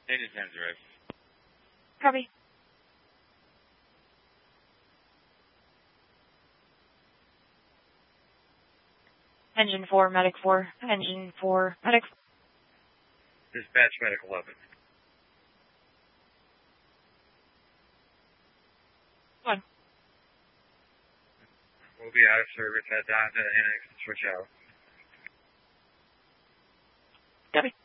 Engine 10 0. Copy. Engine 4, Medic 4. Engine 4, Medic. Dispatch Medic 11. One. We'll be out of service at that annex and switch out. Copy.